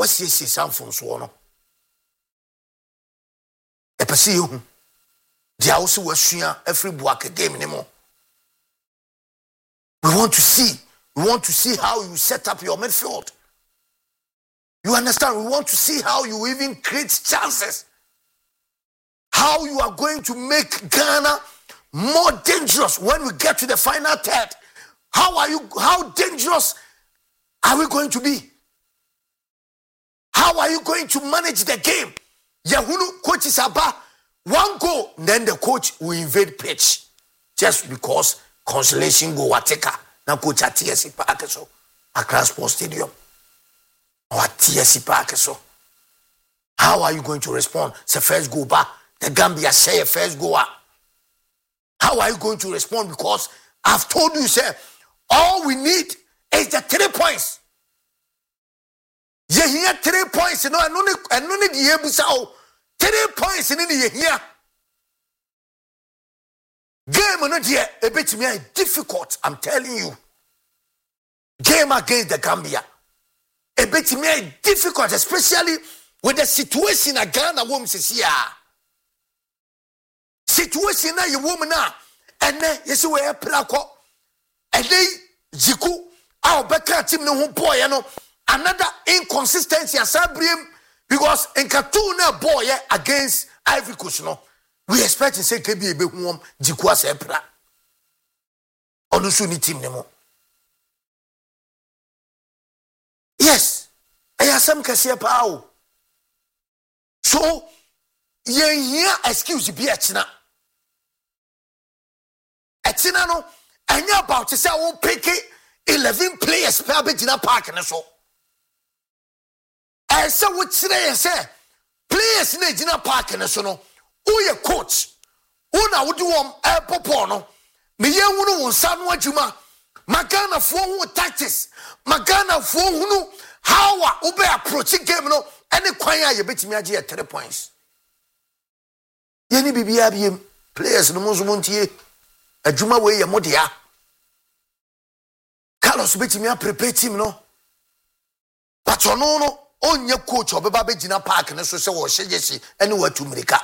what's yes some from so no e pese hu dia also wasua every buake game anymore. We want to see how you set up your midfield. You understand? We want to see how you even create chances. How you are going to make Ghana more dangerous when we get to the final third. How dangerous are we going to be? How are you going to manage the game? Yahunu coach is about one goal, then the coach will invade pitch just because consolation goal wateka na coach at TSC Park so Accra Sports Stadium or at TSC Park so. How are you going to respond? Say first goal back, the Gambia say first goal. How are you going to respond? Because I've told you, sir, all we need is the 3 points. You hear 3 points, you know, and only the Ebusao 3 points in the year. Game not here, a bit me difficult, I'm telling you. Game against the Gambia. A bit me difficult, especially with the situation in Ghana woman says here. Situation na your woman na and then yes we are plako and then jiku our beka team no ho boy no another inconsistency asabriem because in Katuna boy against Ivory Coast no we expect to say kebi ebe hu jiku asepra onusu ni team ne mo. Yes I asem kase pa o so yen here excuse be achina no and you about to say I won't pick 11 players per Abedina Park and so. And so what today say players in Abedina Park and so no. Who your coach? Who now would you want a popono? Me ye wunu san wajuma. Magana for who tactics. Magana for who how ube approaching game no any kwanya you bet me at 3 points. Yeni bibi players no muzumuntie. Ajuma we ya modia Carlos betimi a prepare team no but no onye coach obeba begina park ne so se wo hyegesi ene watu mirika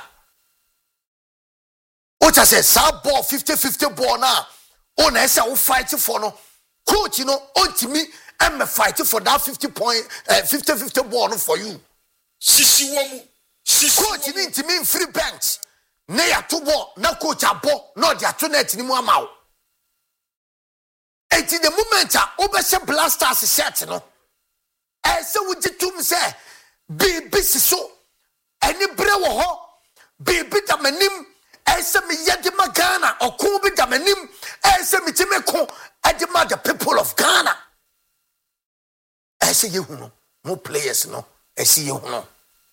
o cha say sa ball 50-50 ball na o na say wo fight for no coach no ontimi am fight for that 50-50 ball no for you sisi womu coach ni ntimi free bench ne ya to ball na coach abo no dia to net ni mu amawo enti the moment a obese blasters shirt no e se wujitum se bibi siso eni bre wo ho bibi da manim e se me yede magana okun bi da manim e se me time ko ade ma the people of Ghana e se yehu no mo players no e se yehu no.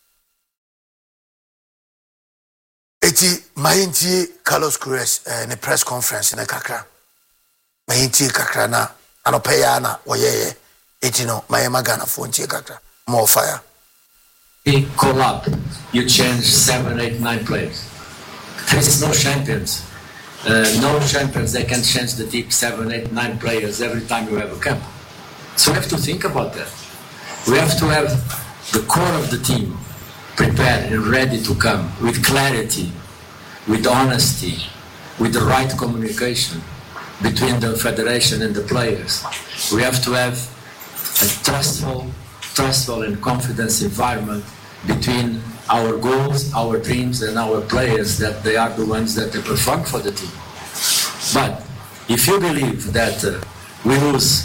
Eti mayinti Carlos Queiroz in the press conference in the kakra. Mayinti kakra na anopeya na oyeye. Eti no mayema Ghana fonti kakra. More fire. He call up. You change 7, 8, 9 players. There is no champions. No champions. They can change the team 7, 8, 9 players every time you have a camp. So we have to think about that. We have to have the core of the team prepared and ready to come with clarity, with honesty, with the right communication between the federation and the players. We have to have a trustful and confidence environment between our goals, our dreams, and our players, that they are the ones that they perform for the team. But if you believe that we lose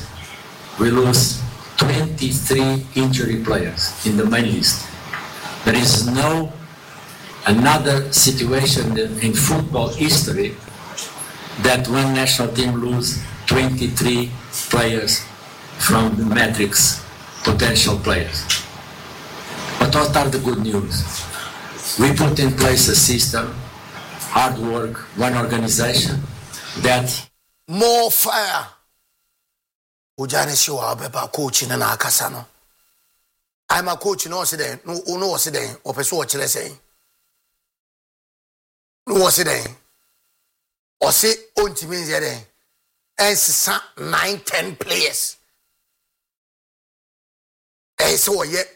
23 injury players in the main list, there is no another situation in football history that one national team lose 23 players from the matrix potential players. But what are the good news? We put in place a system, hard work, one organization that more fire. Ujane shiwa abeba coach na akasa no. I'm a coach no se den no se den opeso o kire sen. No se den. O se ontimi ze den. Ensisa 9-10 players. So ye